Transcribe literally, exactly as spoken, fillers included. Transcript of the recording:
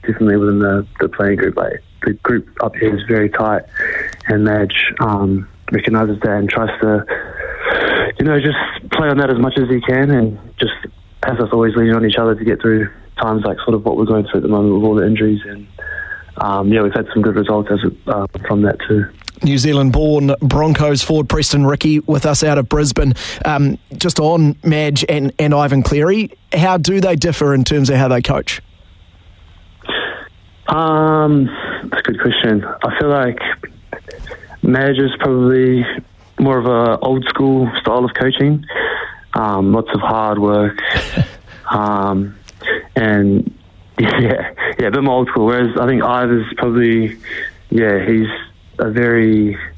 definitely within the, the playing group. Like the group up here is very tight, and Madge um, recognises that and tries to, you know, just play on that as much as he can, and just has us always leaning on each other to get through times like sort of what we're going through at the moment with all the injuries. And um, yeah, we've had some good results as uh, from that too. New Zealand-born Broncos forward Preston Ricky with us out of Brisbane. Um, just on Madge and, and Ivan Cleary, how do they differ in terms of how they coach? Um, that's a good question. I feel like Madge is probably more of a old school style of coaching. Um, lots of hard work, um, and yeah, yeah, a bit more old school. Whereas I think Ivan's probably, yeah, he's a very